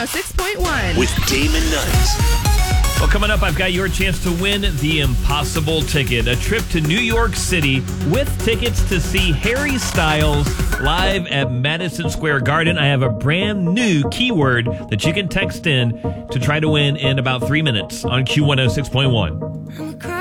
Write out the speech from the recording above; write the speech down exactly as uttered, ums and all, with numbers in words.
six point one. With Damon Nuns. Well, coming up, I've got your chance to win the impossible ticket. A trip to New York City with tickets to see Harry Styles live at Madison Square Garden. I have a brand new keyword that you can text in to try to win in about three minutes on Q one oh six point one.